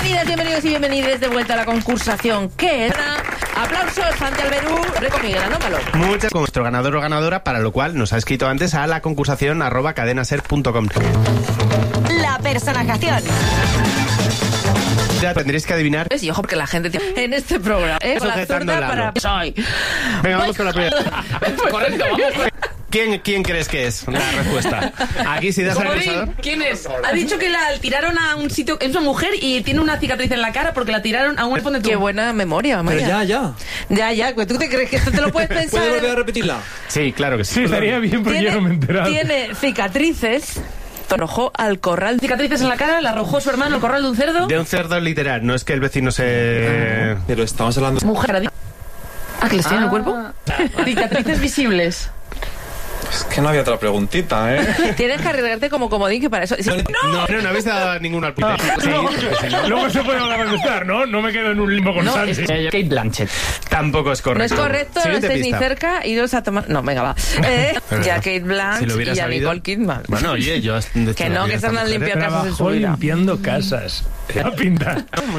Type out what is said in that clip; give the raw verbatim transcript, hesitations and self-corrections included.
Bienvenidas, bienvenidos y bienvenidas de vuelta a la concursación. ¿Qué es? Aplausos, Santi Alberú, Recomiguel, anómalo. Muchas con nuestro ganador o ganadora, para lo cual nos ha escrito antes a la concursación arroba cadenaser punto com. La personajación. Ya tendréis que adivinar. Y ojo, porque la gente tiene en este programa. ¿eh? Con la zurda para... Soy. Venga, vamos con la primera. Correcto, vamos. ¿Quién, ¿Quién crees que es la respuesta? Aquí, si das al pulsador. ¿Quién es? Ha dicho que la tiraron a un sitio. Es una mujer y tiene una cicatriz en la cara porque la tiraron a un responde tú. Qué buena memoria, María. Pero ya, ya. Ya, ya. ¿Tú te crees que esto te lo puedes pensar? ¿Puede volver a repetirla? Sí, claro que sí. Sí, estaría bien porque yo no me he enterado. Tiene cicatrices. Arrojó al corral. Cicatrices en la cara, la arrojó su hermano al corral de un cerdo. De un cerdo literal, no es que el vecino se... Pero estamos hablando... Mujer. Ah, que les tiene en el cuerpo. Cicatrices visibles. Es que no había otra preguntita, ¿eh? Tienes que arriesgarte como comodín, que para eso... Sí. No, no, no habéis dado ninguno al pite. Sí, Luego se puede contestar, ¿no? No me quedo en un limbo constante. Kate Blanchett. tampoco es No correcto. es correcto, no Siguiente estáis ni pista. cerca, iros a tomar... No, venga, va. Eh, ya Kate Blanchett Si lo hubiera y a sabido. Nicole Kidman. Bueno, oye, yo... Que no, que están las limpias casas en su Trabajó vida. limpiando casas. La pinta.